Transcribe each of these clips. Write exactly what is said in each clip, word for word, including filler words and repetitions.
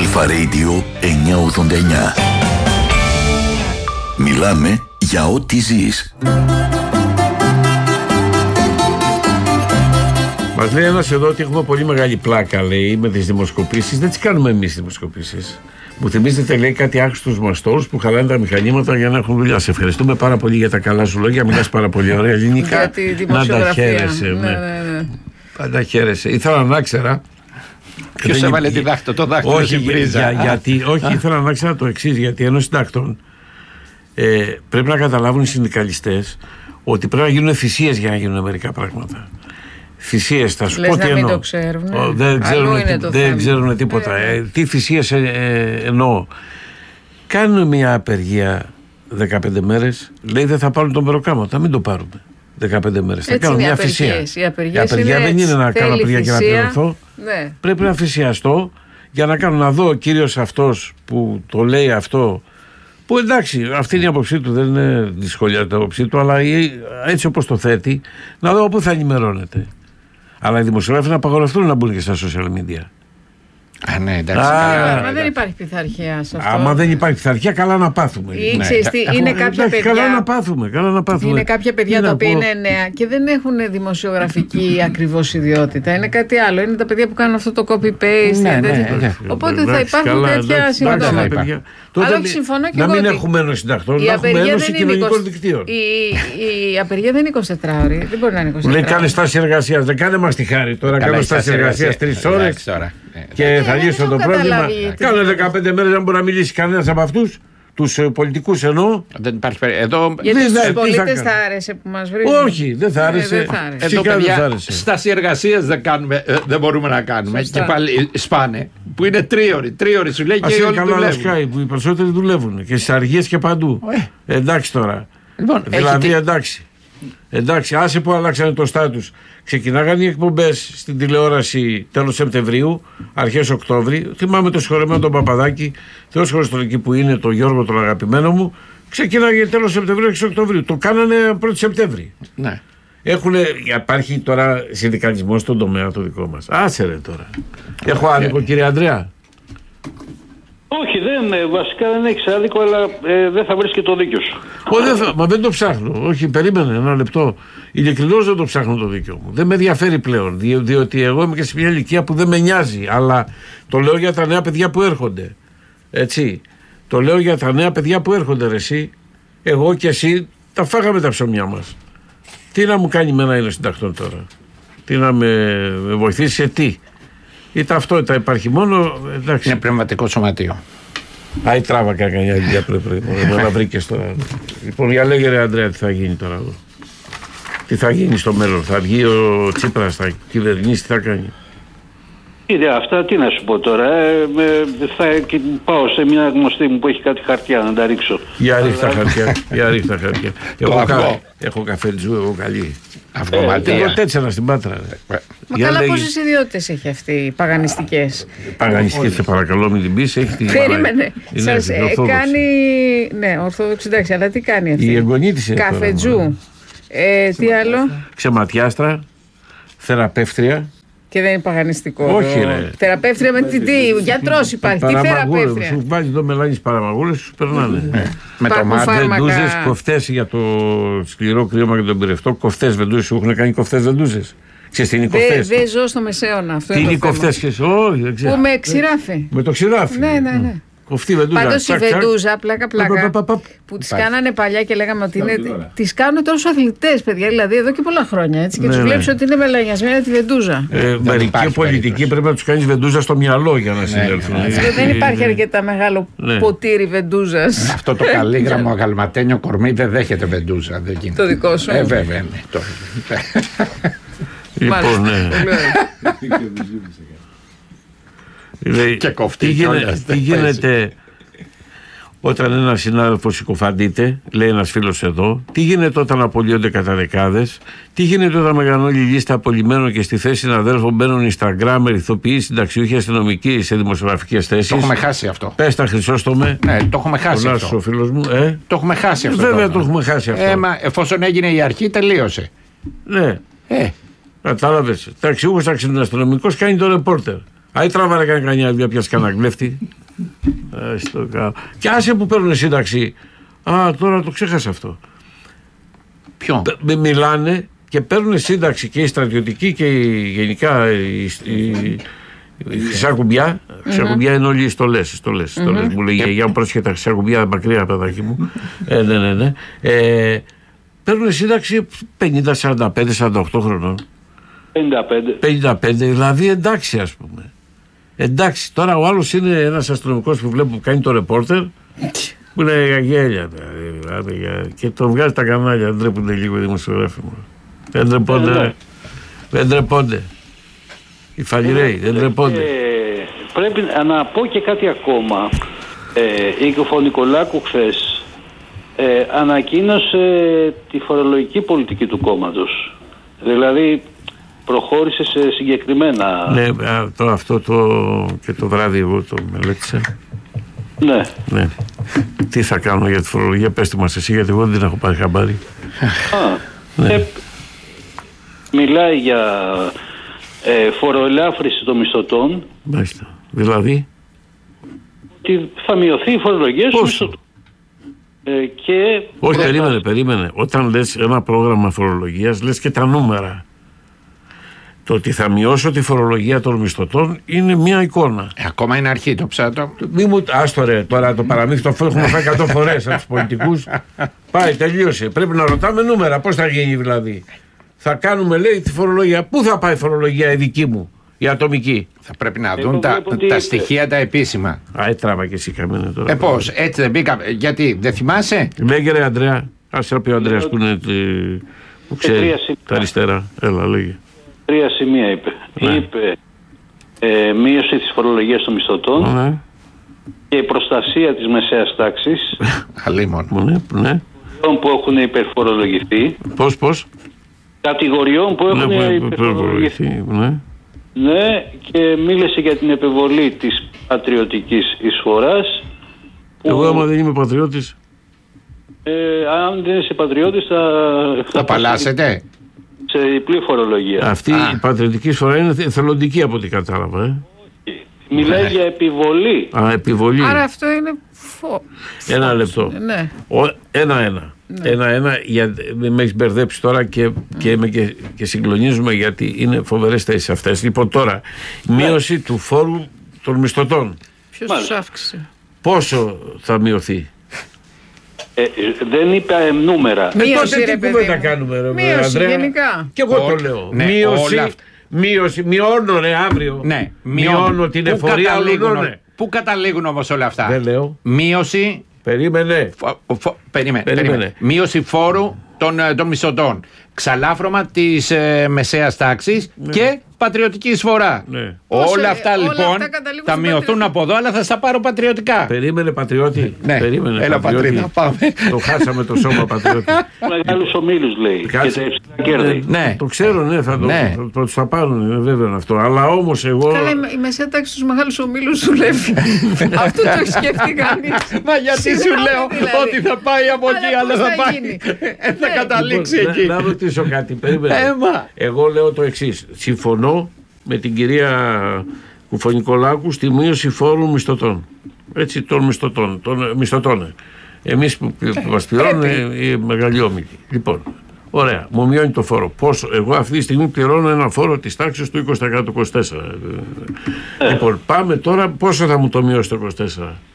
Αλφα Radio εννιακόσια ογδόντα εννιά. Μιλάμε για ό,τι ζεις. Μας λέει ένας εδώ ότι έχουμε πολύ μεγάλη πλάκα, λέει, με τις δημοσκοπήσεις. Δεν τις κάνουμε εμείς τις δημοσκοπήσεις. Μου θυμίζετε, λέει, κάτι άχρηστους μαστόρους που χαλάνε τα μηχανήματα για να έχουν δουλειά. Σε ευχαριστούμε πάρα πολύ για τα καλά σου λόγια. Μιλάς πάρα πολύ ωραία ελληνικά. Να τα χαίρεσαι. Ναι, ναι, ναι. Να τα χαίρεσαι. Ήθελα να ξέρα. Ποιος έβαλε τη δάχτω, το δάχτυλο όχι, στην πρίζα. Για, γιατί, όχι, ήθελα να ξέρω το εξής. Γιατί ενώ συντάκτων ε, πρέπει να καταλάβουν οι συνδικαλιστές ότι πρέπει να γίνουν θυσίες για να γίνουν μερικά πράγματα. Θυσίες, θα σου πω τι εννοώ. Το ξέρουν. Ο, δεν ξέρουν, τι, δεν ξέρουν τίποτα. Ε, ε, τι θυσίες ε, ε, εννοώ. Κάνουν μια απεργία δεκαπέντε μέρες, λέει δεν θα πάρουν τον μεροκάμα. Θα μην το πάρουμε. δεκαπέντε μέρες. Θα κάνουν μια θυσία. Η απεργία δεν είναι να κάνω απεργία και να πληρωθώ. Ναι. Πρέπει να θυσιαστώ για να κάνω, να δω ο κύριος αυτός που το λέει αυτό. Που εντάξει, αυτή είναι η άποψή του, δεν είναι δυσκολία την άποψή του, αλλά έτσι όπως το θέτει, να δω πού θα ενημερώνεται. Αλλά οι δημοσιογράφοι να απαγορευτούν να μπουν και στα social media. Α, ναι, εντάξει. Α, μα δεν υπάρχει πειθαρχία σε αυτό. Άμα δεν υπάρχει πειθαρχία, καλά να πάθουμε. Ή, ναι. ξέρεις, είναι, είναι κάποια εντάξει, παιδιά. Καλά να πάθουμε. Καλά να πάθουμε. Είναι κάποια παιδιά τα οποία είναι νέα και δεν έχουν δημοσιογραφική ακριβώς ιδιότητα. Είναι κάτι άλλο. Είναι τα παιδιά που κάνουν αυτό το copy-paste. Ναι, ναι, ναι, ναι. Οπότε εντάξει, θα υπάρχουν καλά, τέτοια συμπτώματα. Αλλά όχι, συμφωνώ και να εγώ. μην έχουμε ένωση συντακτών, να έχουμε ένωση κοινωνικών δικτύων. Η απεργία δεν είναι εικοσιτετράωρη. Δεν μπορεί να είναι εικοσιτετράωρη. Λέει κάνε στάση εργασίας. Δεν κάνε μας τη χάρη τώρα. Κάνω στάση εργασίας τρεις ώρες και θα λύσω το πρόβλημα. Κάνε δεκαπέντε μέρες να μπορεί να μιλήσει κανένας από αυτούς. Τους πολιτικούς εννοώ. Δεν υπάρχει εδώ. Γιατί στους πολίτες θα άρεσε που μας βρίζουν. Όχι, δεν θα άρεσε. Ε, δεν θα άρεσε. Εδώ, παιδιά, στάση εργασίας δεν, κάνουμε, δεν μπορούμε να κάνουμε. Σωστά. Και πάλι σπάνε. Που είναι τρίωρη. Τρίωρη σου λέει. Ας και όλοι δουλεύουν. Sky, που οι περισσότεροι δουλεύουν. Και στις αργίες και παντού. Ε. Εντάξει τώρα. Λοιπόν, δηλαδή έχετε... εντάξει. Εντάξει, άσε που αλλάξανε το στάτους. Ξεκινάγανε οι εκπομπές στην τηλεόραση τέλος Σεπτεμβρίου, αρχές Οκτώβρη. Θυμάμαι το συγχωρεμένο τον Παπαδάκη, Θεός χωριστολική που είναι, τον Γιώργο τον αγαπημένο μου. Ξεκινάγανε τέλος Σεπτεμβρίου, αρχές Οκτωβρίου. Το κάνανε πρώτη Σεπτέμβρη. Ναι. Έχουνε, υπάρχει τώρα συνδικαλισμός στον τομέα το δικό μας. Άσε ρε τώρα. Έχω άδικο, κύριε Ανδρέα? Όχι, δεν, βασικά δεν έχεις άδικο, αλλά ε, δεν θα βρεις και το δίκιο σου. Ο, δεν θα, μα δεν το ψάχνω. Όχι, περίμενε ένα λεπτό. Ειλικρινώς δεν το ψάχνω το δίκιο μου. Δεν με ενδιαφέρει πλέον. Δι, διότι εγώ είμαι και σε μια ηλικία που δεν με νοιάζει. Αλλά το λέω για τα νέα παιδιά που έρχονται. Έτσι. Το λέω για τα νέα παιδιά που έρχονται, ρε εσύ. Εγώ και εσύ τα φάγαμε τα ψωμιά μας. Τι να μου κάνει με ένα είναι συντακτών τώρα? Τι να με, με βοηθήσει σε τι? Η ταυτότητα υπάρχει μόνο. Εντάξει. Είναι πνευματικό σωματείο. Άι τράβακα κανένα δουλειά πρέπει να βρήκες τώρα. Λοιπόν, για λέγε ρε Ανδρέα, τι θα γίνει τώρα εδώ? Τι θα γίνει στο μέλλον? Θα βγει ο Τσίπρας, θα κυβερνήσει, τι θα κάνει? Είδε αυτά, τι να σου πω τώρα. Ε, θα πάω σε μια γνωστή μου που έχει κάτι χαρτιά να τα ρίξω. Για ρίχτα χαρτιά. Για ρίχτα χαρτιά. Εγώ κα, έχω καφετζού, εγώ καλή. Αυγωματία. Εγώ τέτσανα στην Πάτρα. Μα καλά, λέγει... πόσες ιδιότητες έχει αυτή, παγανιστικές? Παγανιστικές, σε παρακαλώ μην την πεις. Έχει την... Περίμενε. Σας ε, κάνει. Ναι, ορθόδοξη, εντάξει, αλλά τι κάνει αυτή? Η εγγονή της είναι. Καφετζού. Ε, τι άλλο? Ξεματιάστρα. Θεραπεύτρια. Και δεν είναι παγανιστικό. Όχι, ρε. Θεραπεύτρια με τι, τι γιατρός υπάρχει, τι θεραπεύτρια? Σου βάζει εδώ μελάνης παραμαγούλες, σου περνάνε. Ναι. Με το μάτι. Βεντούζες, κοφτές για το σκληρό κρύωμα και τον πυρευτό. Κοφτές βεντούζες, σου έχουν κάνει κοφτές βεντούζες. Ξέρεις τι είναι οι κοφτές? Δεν ζω στο Μεσαίωνα αυτό. Τι είναι οι κοφτές? Όχι, δεν ξέρω. Που με ξηράφι. Με το ξηράφι. Ναι, ναι, ναι. Κοφτή βεντούζα. Πάντως η βεντούζα, πλάκα πλάκα, που τις κάνανε παλιά και λέγαμε ότι είναι. Τις κάνουν τώρα στους αθλητές, παιδιά, δηλαδή εδώ και πολλά χρόνια. Έτσι, και τους βλέπεις ότι είναι μελανιασμένα τη βεντούζα. Μερικοί πολιτικοί πρέπει να τους κάνεις βεντούζα στο μυαλό για να συνέλθουν. Δεν υπάρχει αρκετά μεγάλο ποτήρι βεντούζας. Αυτό το καλήγραμμο αγαλματένιο κορμί δεν δέχεται βεντούζα. Το δικό σου? Ε, βέβαια, ναι. Λοιπόν, ναι. Λέει, και κοφτή, τι, γίνεται, τι γίνεται όταν ένας συνάδελφος συκοφαντείται, λέει ένας φίλος εδώ, τι γίνεται όταν απολύονται κατά δεκάδες, τι γίνεται όταν μεγαλώνει η λίστα απολυμένων και στη θέση συναδέλφων μπαίνουν Instagram, ηθοποιοί, συνταξιούχοι, αστυνομικοί σε δημοσιογραφικές θέσεις. Το έχουμε χάσει αυτό. Πες τα, Χρυσόστομε. Ναι, το έχουμε χάσει αυτό. Ο φίλος μου, ε? Το έχουμε χάσει αυτό. Βέβαια το έχουμε χάσει αυτό. Ε, μα, εφόσον έγινε η αρχή, τελείωσε. Ναι. Ε. Κατάλαβες. Ταξιούχος, αστυνομικός κάνει το ρεπόρτερ. Άι τράβαρε κανένα μια πιάσει κανένα κλέφτη. Και άσε που παίρνουν σύνταξη. Α, τώρα το ξέχασα αυτό. Ποιο? Μιλάνε και παίρνουν σύνταξη και οι στρατιωτικοί και οι, γενικά οι, οι, η χρυσά κουμπιά. Χρυσά κουμπιά είναι όλοι οι στολές. στολές, στολές. Μου λέει η γιαγιά μου πρόσχετα χρυσά κουμπιά μακριά, παιδάκι μου. ε, ναι, ναι, ναι. Ε, παίρνουν σύνταξη πενήντα, σαράντα πέντε, σαράντα οκτώ χρονών. πενήντα πέντε. πενήντα πέντε, δηλαδή εντάξει, ας πούμε. Εντάξει, τώρα ο άλλος είναι ένας αστυνομικός που βλέπω που κάνει το ρεπόρτερ. Που είναι για γέλια. Δηλαδή, και τον βγάζει τα κανάλια. Δεν τρέπονται λίγο οι δημοσιογράφοι μου. Δεν τρεπόνται. Δεν τρεπόνται. Οι φαλιραίοι δεν τρεπόνται. Ε, πρέπει να πω και κάτι ακόμα. Ε, η Κουφονικολάκου χθες ε, ανακοίνωσε τη φορολογική πολιτική του κόμματος. Δηλαδή προχώρησε σε συγκεκριμένα... Ναι, το, αυτό το και το βράδυ εγώ το μελέτησα. Ναι. Ναι. Τι θα κάνω για τη φορολογία, πέστε μας εσύ, γιατί εγώ δεν έχω πάρει χαμπάρι. Α, ναι. ε, μιλάει για ε, φοροελάφρυνση των μισθωτών. Μάλιστα. Δηλαδή ότι θα μειωθεί η φορολογία στους μισθωτούς. Ε, και όχι, περίμενε, περίμενε. Όταν λες ένα πρόγραμμα φορολογίας, λες και τα νούμερα. Το ότι θα μειώσω τη φορολογία των μισθωτών είναι μια εικόνα. Ε, ακόμα είναι αρχή το ψάτο. Μη μου. Άστο ρε, τώρα το παραμύθι το έχουμε φάει εκατό φορές από τους πολιτικούς. Πάει, τελείωσε. Πρέπει να ρωτάμε νούμερα. Πώς θα γίνει δηλαδή. Θα κάνουμε, λέει, τη φορολογία. Πού θα πάει η φορολογία η δική μου, η ατομική. Θα πρέπει να δουν τα, τα στοιχεία τα επίσημα. Α, έτραβα και εσύ καμένα τώρα. Ε, πώς, έτσι δεν μπήκαμε. Γιατί, δεν θυμάσαι. Λέγε ρε Ανδρέα. Ας πει ο Ανδρέας που είναι. Που ξέρει τα αριστερά. Έλα, λέγε. Τρία σημεία είπε. Ναι. Είπε ε, μείωση της φορολογίας των μισθωτών, ναι, και η προστασία της μεσαίας τάξης. Αλίμον. Ναι, ναι. Που έχουν υπερφορολογηθεί. Πώς, πώς. Κατηγοριών που έχουν, ναι, υπερφορολογηθεί. Ναι. Ναι, και μίλησε για την επιβολή της πατριωτικής εισφοράς. Εγώ που... άμα δεν είμαι πατριώτης. Ε, αν δεν είσαι πατριώτης θα... Θα, θα απαλλάσσετε. Σε διπλή φορολογία. Αυτή Α. η πατριωτική εισφορά είναι εθελοντική από ό,τι κατάλαβα. Ε. Μιλάει ναι. για επιβολή. Α, επιβολή. Άρα αυτό είναι φω... Ένα λεπτό. Ναι. Ένα-ένα. Ναι. Ένα-ένα, για... με έχεις μπερδέψει τώρα και, και, mm. και, και συγκλονίζουμε γιατί είναι φοβερές θέσεις αυτές. Λοιπόν τώρα, ναι. μείωση του φόρου των μισθωτών. Ποιος τους αύξησε. Πόσο θα μειωθεί. Ε, δεν είπα ε, νούμερα. Ε, τότε τι κουβέντα κάνουμε ρε μείωση Ανδρέα. Γενικά. Και εγώ το λέω. Ναι, μείωση, μείωση, μειώνω ρε αύριο. Ναι, μειώνω, μειώνω την εφορία όλων. Ναι. Πού καταλήγουν όμως όλα αυτά. Δεν λέω. Μείωση. Περίμενε. Φο, φο, περίμενε, περίμενε. περίμενε. Μείωση φόρου των, των μισθωτών. Ξαλάφρωμα της ε, μεσαίας τάξης, ναι, και πατριωτική εισφορά. Ναι. Όλα Όσο, αυτά όλα λοιπόν αυτά θα μειωθούν πατρι... από εδώ, αλλά θα στα πάρω πατριωτικά. Περίμενε πατριώτη. Ναι. Περίμενε Έλα πατριώτη. Πάμε. Το χάσαμε το σώμα πατριώτη. Μεγάλους ομίλους λέει. Κάτσε. Και τα κέρδη. Ναι. Το ξέρω, ναι, θα το, ναι. θα, θα, θα πάρουν, είναι βέβαιο αυτό. Αλλά όμως εγώ. Καλά, η μεσαία τάξη στους μεγάλους ομίλους δουλεύει. Αυτό το έχει σκεφτεί κανείς. Μα γιατί σου λέω ότι θα πάει από εκεί, αλλά θα πάει. Θα καταλήξει εκεί. Να ρωτήσω κάτι. Περίμενε. Εγώ λέω το εξής. Συμφωνώ με την κυρία Κουφονικολάκου στη μείωση φόρου μισθωτών. Έτσι, των μισθωτών. Των μισθωτών. Εμείς που, που μας πληρώνουν οι μεγαλειόμιλοι. Λοιπόν, ωραία, μου μειώνει το φόρο. Πόσο, εγώ αυτή τη στιγμή πληρώνω ένα φόρο της τάξης του είκοσι τοις εκατό είκοσι τέσσερα τοις εκατό. Λοιπόν, πάμε τώρα, πόσο θα μου το μειώσει το είκοσι τέσσερα τοις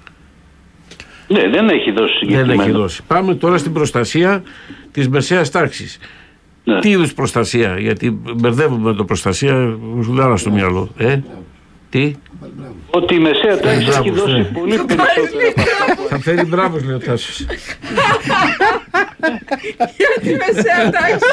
εκατό. Ναι, δεν έχει δώσει συγκεκριμένα. Δεν έχει δώσει. Πάμε τώρα στην προστασία της μεσαίας τάξης. Ναι. Τι είδους προστασία, γιατί μπερδεύουμε με το προστασία, μου δάρα στο μυαλό. Ε, τι. Ότι η μεσαία τάξη έχει δώσει ναι. πολύ περισσότερα. Θα φέρει μπράβος, λέει ο Τάσος. Για τη μεσαία τάξη.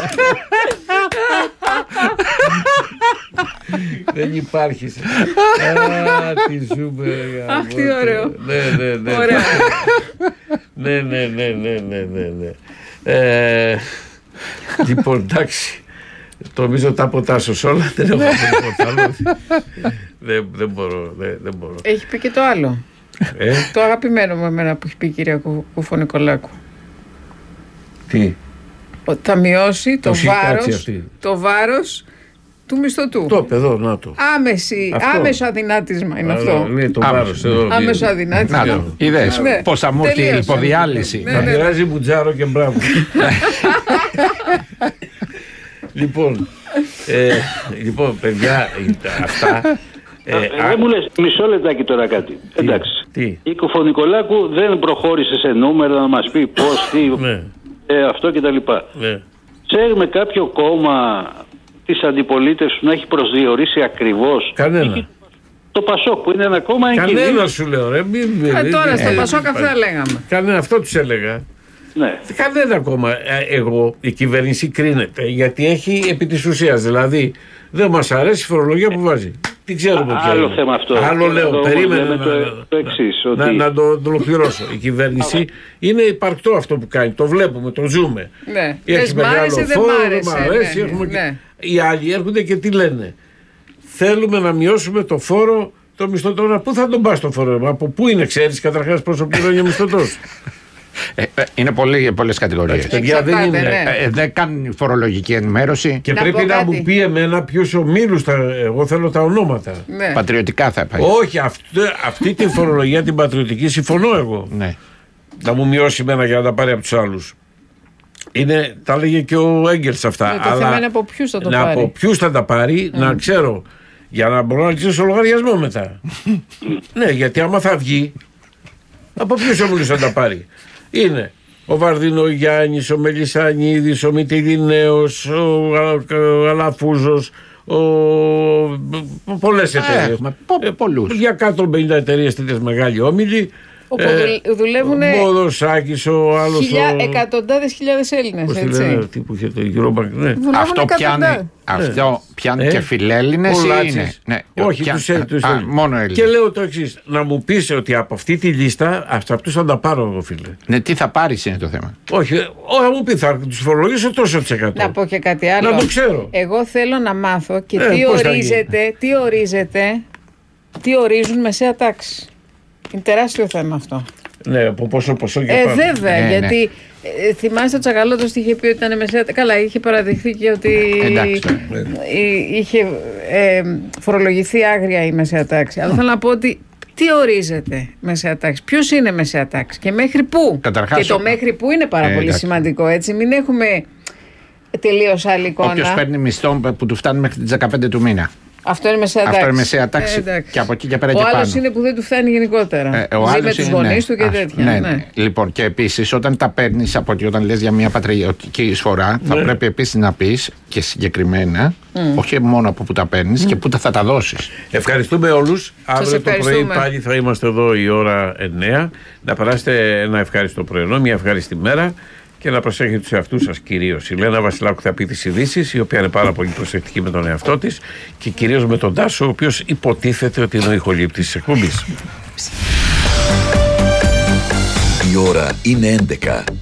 Δεν υπάρχει. Α, τι ζούμε. Αχ, τι ωραίο. Ναι, ναι, ναι. Ωραία. Ναι, ναι, ναι, ναι, ναι, ναι. Ε, λοιπόν, εντάξει. Το νομίζω τα αποτάσω όλα. Δεν έχω τίποτα άλλο. δεν, δεν, μπορώ, δεν, δεν μπορώ. Έχει πει και το άλλο. Ε? Το αγαπημένο μου εμένα που έχει πει η κυρία Κουφονικολάκου. Τι? Ότι θα μειώσει το, το βάρος, το βάρος του μισθωτού. Το παιδό, να το. Άμεση, άμεσο αδυνάτισμα είναι αυτό. Ναι, το βάρος εδώ. Άμεσο αδυνάτισμα. Είδες πώς θα μου έρθει η υποδιάλυση. Θα πειράζει μπουτζάρο και μπράβο. Λοιπόν, λοιπόν, παιδιά, αυτά. Ε, δεν μου λες μισό λεπτάκι τώρα κάτι. Τι, Εντάξει. Τι. Η Κουφονικολάκου δεν προχώρησε σε νούμερα να μας πει πώς, τι, ναι. ε, αυτό κτλ. Ναι. Ξέρουμε κάποιο κόμμα της αντιπολίτευσης να έχει προσδιορίσει ακριβώς? Κανένα. Το Πασόκ που είναι ένα κόμμα. Κανένα σου λέω ρε. Μην, μην, ε, τώρα στο ε, Πασόκ αυτά λέγαμε. Κανένα, αυτό τους έλεγα. Ναι. Κανένα κόμμα. Εγώ, η κυβέρνηση κρίνεται γιατί έχει επί της ουσίας. Δηλαδή δεν μας αρέσει η φορολογία που βάζει. Τι ξέρουμε ποια Άλλο είναι. θέμα αυτό. Άλλο λέω, το περίμενε να, το, το εξής, να, ότι... να το, το ολοκληρώσω. Η κυβέρνηση είναι υπαρκτό αυτό που κάνει. Το βλέπουμε, το ζούμε. Ναι. Έχει μ' μεγάλο άρεσε, φόρο, δεν μ' αρέσει. Ναι, έχουμε... ναι. Οι άλλοι έρχονται και τι λένε. Θέλουμε να μειώσουμε το φόρο των μισθωτών. Πού θα τον πας το φόρο, από πού είναι, ξέρεις καταρχάς πόσο πληρώνει ο μισθωτός? Ε, είναι πολλοί, πολλές κατηγορίες. Παιδιά, δεν είναι. Ναι. Ε, δεν κάνουν φορολογική ενημέρωση. Και να πρέπει να μου πει εμένα ποιους ομίλους τα. Εγώ θέλω τα ονόματα. Ναι. Πατριωτικά θα πάει. Όχι, αυτή, αυτή τη φορολογία την πατριωτική συμφωνώ εγώ. Ναι. Να μου μειώσει εμένα για να τα πάρει από τους άλλους. Είναι, τα λέγε και ο Έγκελς αυτά. Ναι, το θέμα είναι από ποιους θα το να πάρει. Από ποιους θα τα πάρει, mm. να ξέρω. Για να μπορώ να κλείσω λογαριασμό μετά. Ναι, γιατί άμα θα βγει, από ποιους ομίλους θα τα πάρει? Είναι ο Βαρδινογιάννης, ο Μελισσανίδης, ο Μητυλινέος, ο Αλαφούζος, ο... πολλές εταιρείες. Έχουμε πολλούς. Για εκατόν πενήντα εταιρείες τέτοιες μεγάλοι όμιλοι. Όπου ε, δουλεύουν ο Μοδοσάκης, ο άλλος. Χιλιά, ο... εκατοντάδες χιλιάδες Έλληνες. Πώς έτσι. λένε, τι που είχε το Eurobank, ναι. Αυτό πιάνει, αυτό πιάνει ε, και φιλέλληνες ή είναι? Ναι. Όχι, πια... τους Έλληνες. Μόνο Έλληνες. Και λέω το εξής, να μου πεις ότι από αυτή τη λίστα αυτούς θα τα πάρω εγώ, φίλε. Ναι, τι θα πάρεις είναι το θέμα. Όχι, θα μου πει, θα τους φορολογήσω τόσο της εκατό. Να πω και κάτι άλλο. Να το ξέρω. Εγώ θέλω να μάθω και ε, τι, ορίζεται, τι ορίζεται, τι ορίζουν μεσαία τάξη. Είναι τεράστιο θέμα αυτό. Ναι, από πόσο ποσό και ε, πάνω. Βέβαια, ναι, γιατί ναι. Ε, θυμάστε ο Τσακαλώτος τι είχε πει ότι ήταν μεσαία. Καλά, είχε παραδειχθεί και ότι Εντάξει, ναι. είχε ε, φορολογηθεί άγρια η μεσαία τάξη. Αλλά θέλω να πω ότι τι ορίζεται μεσαία τάξη, ποιος είναι μεσαία τάξη και μέχρι πού. Καταρχάς, και το μέχρι πού είναι πάρα ε, πολύ εντάξει. σημαντικό, έτσι. Μην έχουμε τελείως άλλη εικόνα. Όποιος παίρνει μισθό που του φτάνει μέχρι τις δεκαπέντε του μήνα. Αυτό είναι μεσαία τάξη. Αυτό είναι μεσαία τάξη ε, και από εκεί και πέρα ο και πάνω. Ο άλλος είναι που δεν του φτάνει γενικότερα. Ε, ο Ζει άλλος με τους είναι, γονείς ναι. του και Ας, τέτοια. ναι, Ναι. ναι. Λοιπόν, και επίσης όταν τα παίρνεις από ότι όταν λες για μια πατριωτική εισφορά, ναι. θα πρέπει επίσης να πεις και συγκεκριμένα, mm. όχι μόνο από που τα παίρνεις mm. και που θα τα δώσεις. Ευχαριστούμε όλους. Αύριο το πρωί πάλι θα είμαστε εδώ η ώρα εννιά. Να περάσετε ένα ευχάριστο πρωινό, μια ευχάριστη μέρα. Και να προσέχετε τους εαυτούς σας κυρίως. Η Λένα Βασιλάκου θα πει τις ειδήσεις, η οποία είναι πάρα πολύ προσεκτική με τον εαυτό της και κυρίως με τον Τάσο, ο οποίος υποτίθεται ότι είναι ο ηχολήπτης της εκπομπής. Η ώρα είναι έντεκα.